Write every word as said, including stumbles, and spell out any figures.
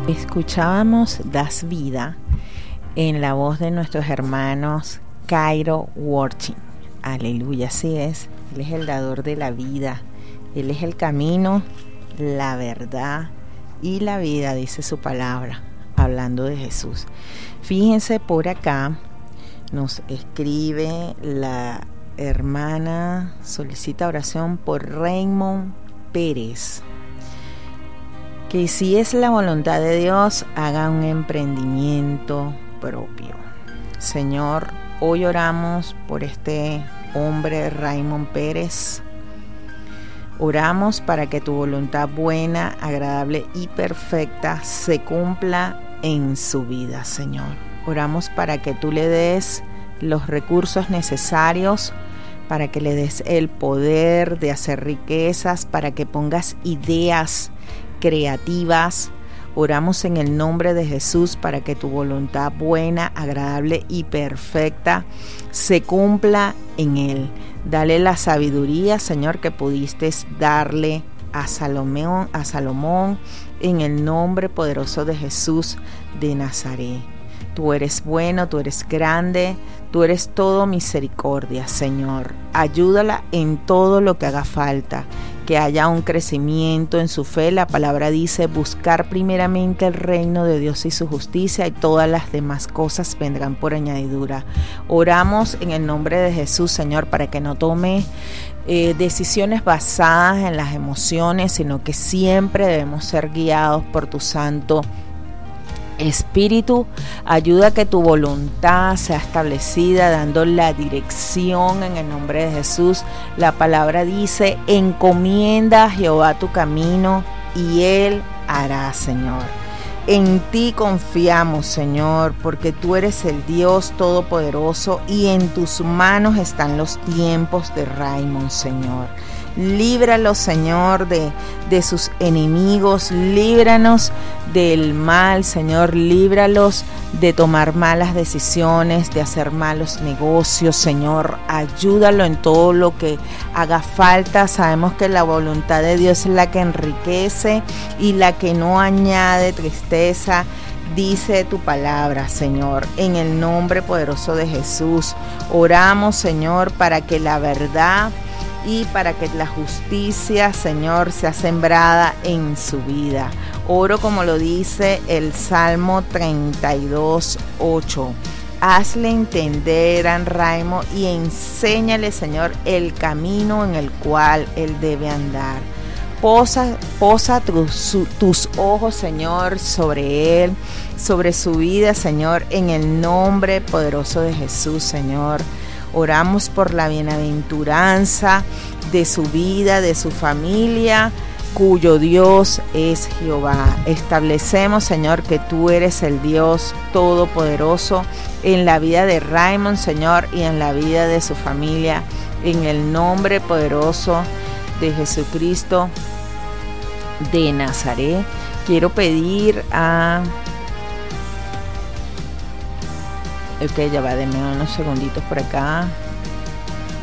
Escuchábamos Das Vida en la voz de nuestros hermanos Cairo Worship. Aleluya, así es. Él es el dador de la vida. Él es el camino, la verdad y la vida, dice su palabra, hablando de Jesús. Fíjense por acá, nos escribe la hermana, solicita oración por Raymond Pérez. Que si es la voluntad de Dios, haga un emprendimiento propio. Señor, hoy oramos por este hombre Raymond Pérez. Oramos para que tu voluntad buena, agradable y perfecta se cumpla en su vida, Señor. Oramos para que tú le des los recursos necesarios, para que le des el poder de hacer riquezas, para que pongas ideas creativas. Oramos en el nombre de Jesús para que tu voluntad buena, agradable y perfecta se cumpla en él. Dale la sabiduría, Señor, que pudiste darle a Salomón, a Salomón en el nombre poderoso de Jesús de Nazaret. Tú eres bueno, tú eres grande, tú eres todo misericordia, Señor. Ayúdala en todo lo que haga falta, que haya un crecimiento en su fe. La palabra dice, buscar primeramente el reino de Dios y su justicia, y todas las demás cosas vendrán por añadidura. Oramos en el nombre de Jesús, Señor, para que no tome eh, decisiones basadas en las emociones, sino que siempre debemos ser guiados por tu Santo Espíritu. Ayuda a que tu voluntad sea establecida, dando la dirección en el nombre de Jesús. La palabra dice, encomienda a Jehová tu camino y Él hará, Señor. En ti confiamos, Señor, porque tú eres el Dios Todopoderoso y en tus manos están los tiempos de Raymond, Señor. Líbralos, Señor, de, de sus enemigos, líbranos del mal, Señor, líbralos de tomar malas decisiones, de hacer malos negocios, Señor. Ayúdalo en todo lo que haga falta. Sabemos que la voluntad de Dios es la que enriquece y la que no añade tristeza. Dice tu palabra, Señor, en el nombre poderoso de Jesús. Oramos, Señor, para que la verdad y para que la justicia, Señor, sea sembrada en su vida. Oro como lo dice el Salmo treinta y dos, ocho. Hazle entender a Raymond y enséñale, Señor, el camino en el cual él debe andar. Posa, posa tus, tus ojos, Señor, sobre él, sobre su vida, Señor, en el nombre poderoso de Jesús, Señor. Oramos por la bienaventuranza de su vida, de su familia, cuyo Dios es Jehová. Establecemos, Señor, que tú eres el Dios Todopoderoso en la vida de Raymond, Señor, y en la vida de su familia, en el nombre poderoso de Jesucristo de Nazaret. Quiero pedir a... Ok, ya va, denme unos segunditos por acá.